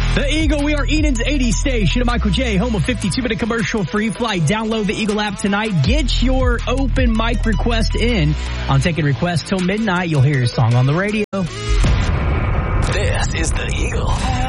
The Eagle, we are Eden's 80 station. Michael J, home of 52-minute commercial-free flight. Download the Eagle app tonight. Get your open mic request in. I'm taking requests till midnight. You'll hear your song on the radio. This is the Eagle.